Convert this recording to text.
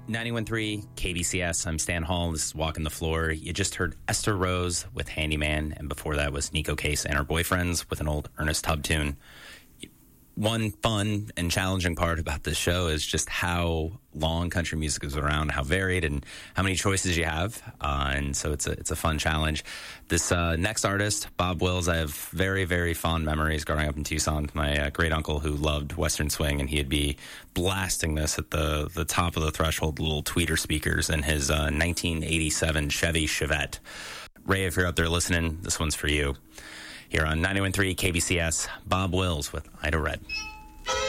91.3 KBCS. I'm Stan Hall. This is Walking the Floor. You just heard Esther Rose with Handyman, and before that was Nico Case and her boyfriends with an old Ernest Tubb tune. One fun and challenging part about this show is just how long country music is around, how varied, and how many choices you have. And so it's a fun challenge. This next artist, Bob Wills, I have very, very fond memories growing up in Tucson. My great uncle who loved Western swing, and he'd be blasting this at the top of the threshold little tweeter speakers in his 1987 Chevy Chevette. Ray, if you're out there listening, this one's for you. Here on 91.3 KBCS, Bob Wills with Ida Red.